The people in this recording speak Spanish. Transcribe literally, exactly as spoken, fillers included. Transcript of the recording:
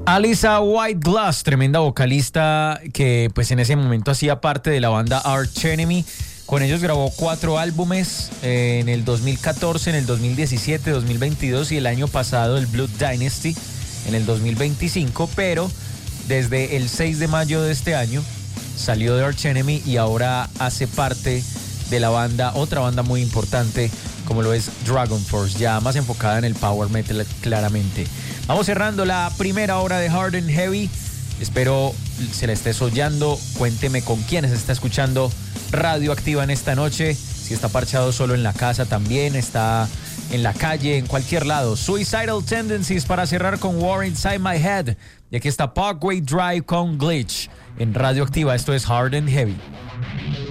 Alissa White-Glass, tremenda vocalista que pues en ese momento hacía parte de la banda Arch Enemy. Con ellos grabó cuatro álbumes eh, en el dos mil catorce, en el dos mil diecisiete, dos mil veintidós y el año pasado el Blood Dynasty en el dos mil veinticinco, pero desde el seis de mayo de este año salió de Arch Enemy y ahora hace parte de la banda, otra banda muy importante como lo es Dragon Force, ya más enfocada en el power metal claramente. Vamos cerrando la primera hora de Hard and Heavy. Espero se la esté soñando. Cuénteme con quiénes está escuchando Radioactiva en esta noche. Si está parchado solo en la casa también, está en la calle, en cualquier lado. Suicidal Tendencies para cerrar con War Inside My Head. Y aquí está Parkway Drive con Glitch en Radioactiva. Esto es Hard and Heavy.